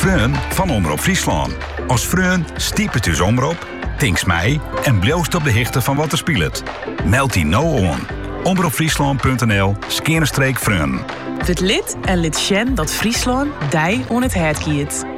Freun van Omroep Friesland. Als Freun stiep het dus omroep, tinks mij en bloost op de hichte van wat er speelt. Meld die nou aan. omroepfriesland.nl/Freun. Word lid en lid sjen dat Friesland dij on het hert giet.